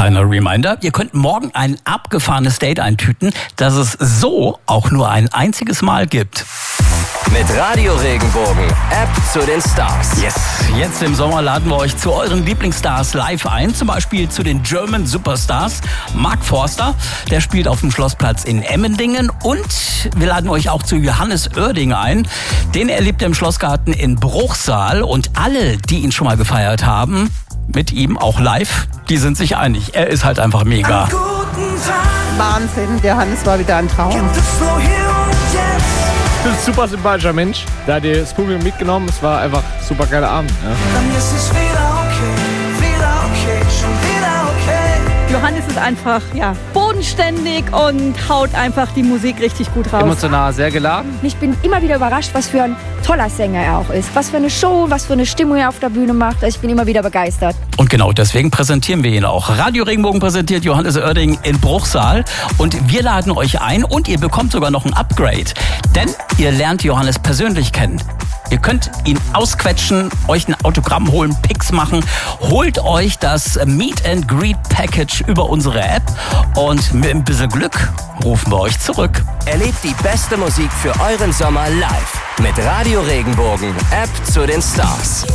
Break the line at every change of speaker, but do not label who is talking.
kleiner Reminder. Ihr könnt morgen ein abgefahrenes Date eintüten, das es so auch nur ein einziges Mal gibt.
Mit Radio Regenbogen, App zu den Stars.
Yes, jetzt im Sommer laden wir euch zu euren Lieblingsstars live ein. Zum Beispiel zu den German Superstars. Mark Forster, der spielt auf dem Schlossplatz in Emmendingen. Und wir laden euch auch zu Johannes Oerding ein. Den erlebt ihr im Schlossgarten in Bruchsal. Und alle, die ihn schon mal gefeiert haben, mit ihm auch live, die sind sich einig. Er ist halt einfach mega.
Wahnsinn, der Johannes war wieder ein Traum.
Du bist ein super sympathischer Mensch. Da hat dir das Publikum mitgenommen. Es war einfach ein super geiler Abend. Ja.
Dann ist es wieder okay, schon wieder okay.
Johannes ist einfach bodenständig und haut einfach die Musik richtig gut raus.
Emotional sehr geladen.
Ich bin immer wieder überrascht, was für ein toller Sänger er auch ist. Was für eine Show, was für eine Stimmung er auf der Bühne macht. Ich bin immer wieder begeistert.
Und genau deswegen präsentieren wir ihn auch. Radio Regenbogen präsentiert Johannes Oerding in Bruchsal. Und wir laden euch ein und ihr bekommt sogar noch ein Upgrade. Denn ihr lernt Johannes persönlich kennen. Ihr könnt ihn ausquetschen, euch ein Autogramm holen, Pics machen. Holt euch das Meet and Greet Package über unsere App. Und mit ein bisschen Glück rufen wir euch zurück.
Erlebt die beste Musik für euren Sommer live. Mit Radio Regenbogen, App zu den Stars.